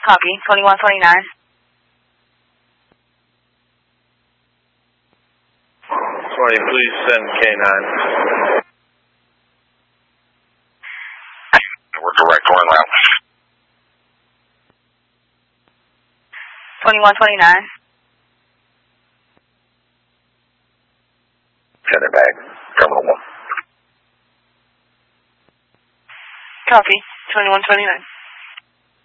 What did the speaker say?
Copy. 2129. Please send K9. We're direct on route. 2129. Send it back. Terminal 1. Copy. 2129.